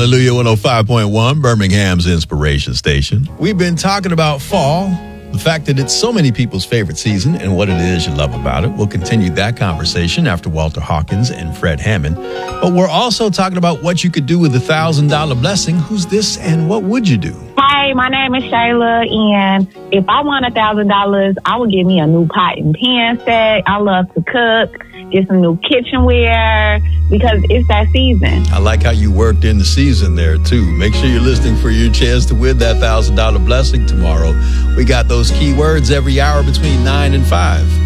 Hallelujah 105.1, Birmingham's inspiration station. We've been talking about fall, the fact that it's so many people's favorite season and what it is you love about it. We'll continue that conversation after Walter Hawkins and Fred Hammond. But we're also talking about what you could do with $1,000 blessing. Who's this and what would you do? Hi, my name is Shayla, and if I won $1,000, I would get me a new pot and pan set. I love to cook, get some new kitchenware, because it's that season. I like how you worked in the season there, too. Make sure you're listening for your chance to win that $1,000 blessing tomorrow. We got those keywords every hour between 9 and 5.